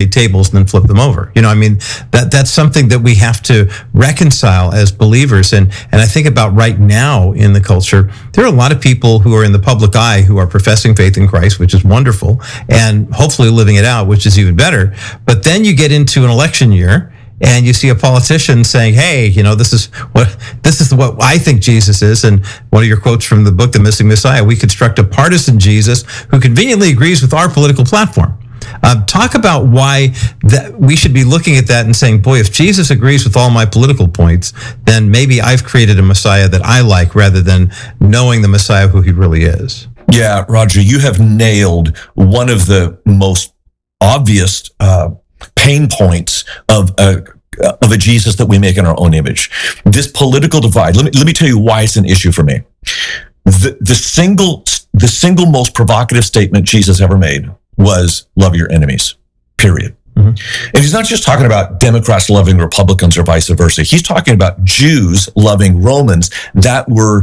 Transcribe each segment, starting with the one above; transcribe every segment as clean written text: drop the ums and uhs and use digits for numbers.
read tables and then flip them over. I mean, that's something that we have to reconcile as believers. And I think about right now in the culture, there are a lot of people who are in the public eye who are professing faith in Christ, which is wonderful, and hopefully living it out, which is even better. But then you get into an election year, and you see a politician saying, hey, this is what I think Jesus is. And one of your quotes from the book, The Missing Messiah, we construct a partisan Jesus who conveniently agrees with our political platform. Talk about why that we should be looking at that and saying, boy, if Jesus agrees with all my political points, then maybe I've created a Messiah that I like rather than knowing the Messiah who he really is. Yeah, Roger, you have nailed one of the most obvious pain points of a Jesus that we make in our own image. This political divide. Let me tell you why it's an issue for me. The single most provocative statement Jesus ever made was love your enemies. Period. Mm-hmm. And he's not just talking about Democrats loving Republicans or vice versa. He's talking about Jews loving Romans that were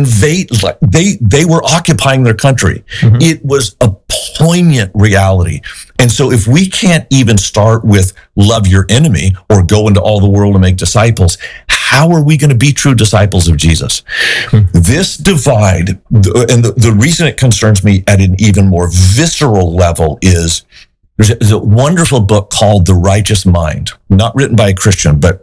they were occupying their country. Mm-hmm. It was a poignant reality. And so if we can't even start with love your enemy or go into all the world and make disciples, how are we going to be true disciples of Jesus? Mm-hmm. This divide, and the reason it concerns me at an even more visceral level is there's a wonderful book called The Righteous Mind, not written by a Christian, but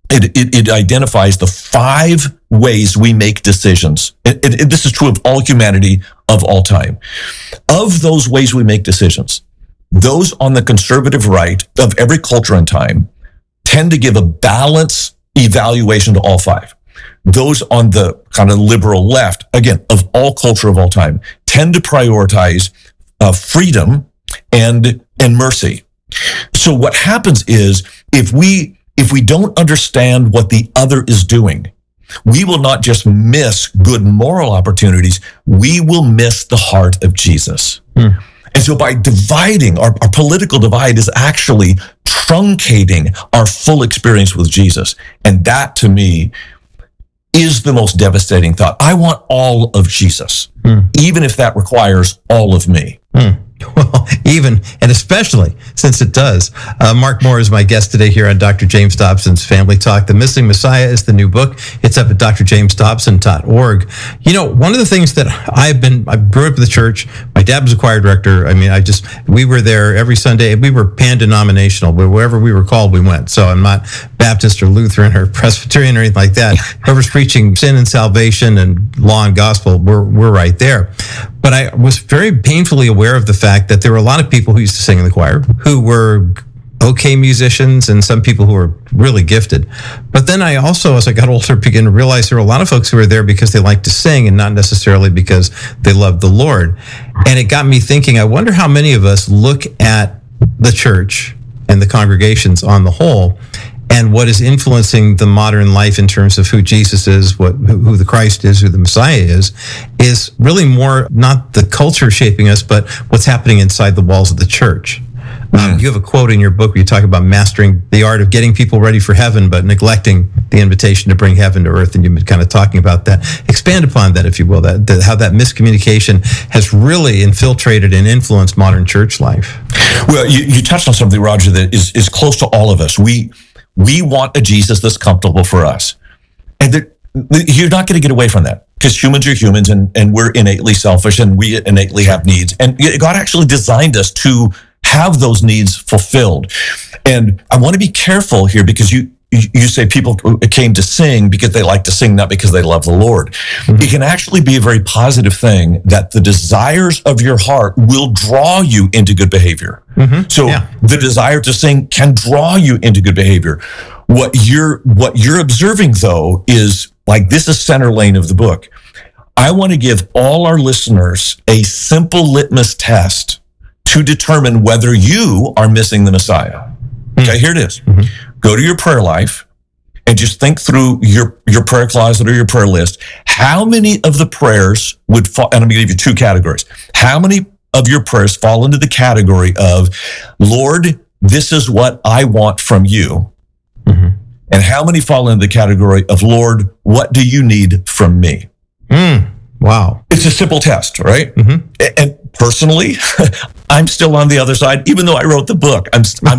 it identifies the 5 ways we make decisions. This is true of all humanity of all time. Of those ways we make decisions, those on the conservative right of every culture and time tend to give a balanced evaluation to all 5. Those on the kind of liberal left, again, of all culture of all time, tend to prioritize freedom and mercy. So what happens is if we don't understand what the other is doing, we will not just miss good moral opportunities, we will miss the heart of Jesus. Mm. And so by dividing, our political divide is actually truncating our full experience with Jesus. And that, to me, is the most devastating thought. I want all of Jesus, even if that requires all of me. Mm. Well, even and especially since it does. Mark Moore is my guest today here on Dr. James Dobson's Family Talk. The Missing Messiah is the new book. It's up at drjamesdobson.org. One of the things that I grew up in the church. My dad was a choir director. I mean, we were there every Sunday. We were pan-denominational. Wherever we were called, we went. So I'm not Baptist or Lutheran or Presbyterian or anything like that. Whoever's preaching sin and salvation and law and gospel, we're right there. But I was very painfully aware of the fact that there were a lot of people who used to sing in the choir who were okay musicians and some people who were really gifted. But then I also, as I got older, began to realize there were a lot of folks who were there because they liked to sing and not necessarily because they loved the Lord. And it got me thinking, I wonder how many of us look at the church and the congregations on the whole and what is influencing the modern life in terms of who Jesus is, who the Christ is, who the Messiah is really more not the culture shaping us, but what's happening inside the walls of the church. You have a quote in your book where you talk about mastering the art of getting people ready for heaven, but neglecting the invitation to bring heaven to earth. And you've been kind of talking about that. Expand upon that, if you will, how that miscommunication has really infiltrated and influenced modern church life. Well, you touched on something, Roger, that is close to all of us. We want a Jesus that's comfortable for us. And you're not going to get away from that because humans are humans and we're innately selfish and we innately have needs. And God actually designed us to have those needs fulfilled. And I want to be careful here because you say people came to sing because they like to sing, not because they love the Lord. Mm-hmm. It can actually be a very positive thing that the desires of your heart will draw you into good behavior. Mm-hmm. So the desire to sing can draw you into good behavior. What you're observing, though, is like this is center lane of the book. I want to give all our listeners a simple litmus test to determine whether you are missing the Messiah. Okay, here it is. Mm-hmm. Go to your prayer life and just think through your prayer closet or your prayer list. How many of the prayers would fall, and I'm going to give you 2 categories. How many of your prayers fall into the category of, Lord, this is what I want from you? Mm-hmm. And how many fall into the category of, Lord, what do you need from me? Wow. It's a simple test, right? Mm-hmm. And personally, I'm still on the other side, even though I wrote the book. I'm